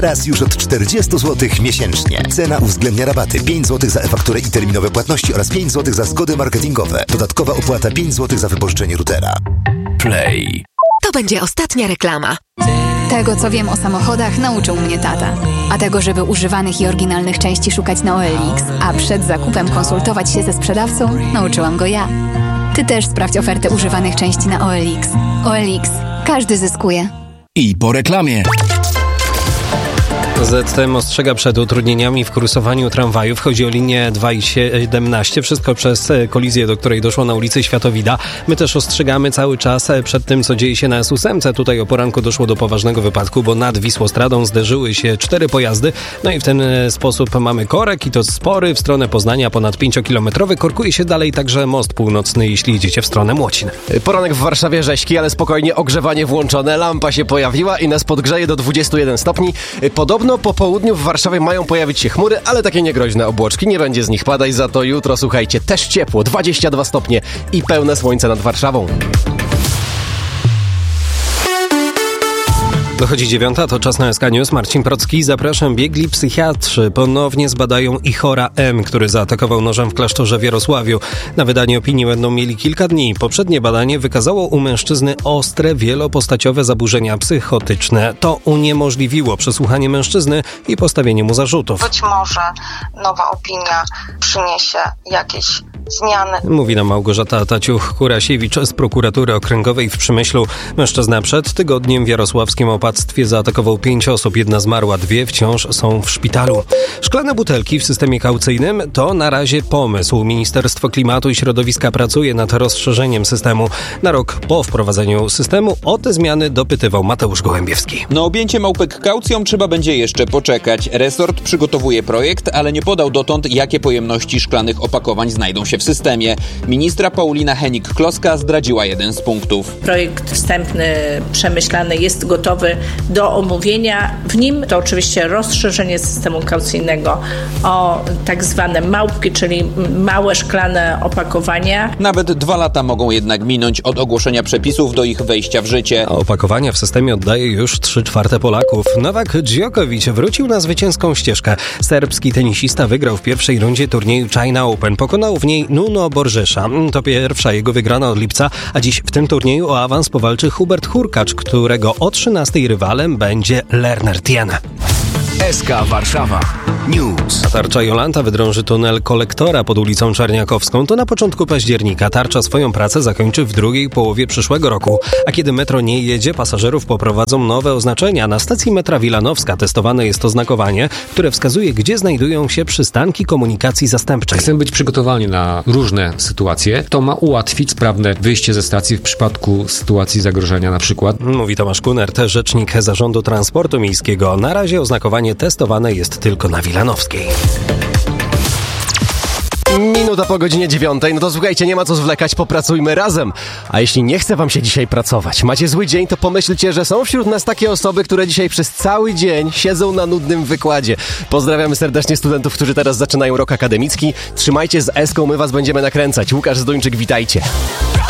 Raz już od 40 zł miesięcznie. Cena uwzględnia rabaty 5 zł za e-fakturę i terminowe płatności oraz 5 zł za zgody marketingowe. Dodatkowa opłata 5 zł za wypożyczenie routera. Play. To będzie ostatnia reklama. Tego, co wiem o samochodach, nauczył mnie tata. A tego, żeby używanych i oryginalnych części szukać na OLX, a przed zakupem konsultować się ze sprzedawcą, nauczyłam go ja. Ty też sprawdź ofertę używanych części na OLX. OLX. Każdy zyskuje. I po reklamie. ZTM ostrzega przed utrudnieniami w kursowaniu tramwajów. Chodzi o linię 2 i 17. Wszystko przez kolizję, do której doszło na ulicy Światowida. My też ostrzegamy cały czas przed tym, co dzieje się na S8. Tutaj o poranku doszło do poważnego wypadku, bo nad Wisłostradą zderzyły się 4 pojazdy. No i w ten sposób mamy korek i to spory w stronę Poznania, ponad 5-kilometrowy. Korkuje się dalej także most północny, jeśli idziecie w stronę Młocin. Poranek w Warszawie rzeźki, ale spokojnie, ogrzewanie włączone. Lampa się pojawiła i nas podgrzeje do 21 stopni. Podobno po południu w Warszawie mają pojawić się chmury, ale takie niegroźne obłoczki. Nie będzie z nich padać, za to jutro, słuchajcie, też ciepło, 22 stopnie i pełne słońce nad Warszawą. Dochodzi 9, to czas na SK News. Marcin Procki, zapraszam. Biegli psychiatrzy ponownie zbadają Ichora M., który zaatakował nożem w klasztorze w Jarosławiu. Na wydanie opinii będą mieli kilka dni. Poprzednie badanie wykazało u mężczyzny ostre, wielopostaciowe zaburzenia psychotyczne. To uniemożliwiło przesłuchanie mężczyzny i postawienie mu zarzutów. Być może nowa opinia przyniesie jakieś zmiany. Mówi nam Małgorzata Taciuch-Kurasiewicz z prokuratury okręgowej w Przemyślu. Mężczyzna przed tygodniem w jarosławskim opactwie zaatakował 5 osób. 1 zmarła, 2 wciąż są w szpitalu. Szklane butelki w systemie kaucyjnym to na razie pomysł. Ministerstwo Klimatu i Środowiska pracuje nad rozszerzeniem systemu. Na rok po wprowadzeniu systemu o te zmiany dopytywał Mateusz Gołębiewski. Na objęcie małpek kaucją trzeba będzie jeszcze poczekać. Resort przygotowuje projekt, ale nie podał dotąd, jakie pojemności szklanych opakowań znajdą się w systemie. Ministra Paulina Henik-Kloska zdradziła jeden z punktów. Projekt wstępny, przemyślany jest gotowy do omówienia. W nim to oczywiście rozszerzenie systemu kaucyjnego o tak zwane małpki, czyli małe szklane opakowania. Nawet 2 lata mogą jednak minąć od ogłoszenia przepisów do ich wejścia w życie. A opakowania w systemie oddaje już 3/4 Polaków. Nowak Djokovic wrócił na zwycięską ścieżkę. Serbski tenisista wygrał w pierwszej rundzie turnieju China Open. Pokonał w niej Nuno Borgesza. To pierwsza jego wygrana od lipca, a dziś w tym turnieju o awans powalczy Hubert Hurkacz, którego o 13 rywalem będzie Lerner Tien. SK Warszawa News. Tarcza Jolanta wydrąży tunel kolektora pod ulicą Czarniakowską. To na początku października. Tarcza swoją pracę zakończy w drugiej połowie przyszłego roku. A kiedy metro nie jedzie, pasażerów poprowadzą nowe oznaczenia. Na stacji metra Wilanowska testowane jest oznakowanie, które wskazuje, gdzie znajdują się przystanki komunikacji zastępczej. Chcemy być przygotowani na różne sytuacje. To ma ułatwić sprawne wyjście ze stacji w przypadku sytuacji zagrożenia na przykład. Mówi Tomasz Kunert, rzecznik Zarządu Transportu Miejskiego. Na razie oznakowanie testowane jest tylko na Wilanowskiej. Minuta po godzinie 9. No to słuchajcie, nie ma co zwlekać, popracujmy razem. A jeśli nie chce wam się dzisiaj pracować, macie zły dzień, to pomyślcie, że są wśród nas takie osoby, które dzisiaj przez cały dzień siedzą na nudnym wykładzie. Pozdrawiamy serdecznie studentów, którzy teraz zaczynają rok akademicki. Trzymajcie z Eską, my was będziemy nakręcać. Łukasz Zduńczyk, witajcie.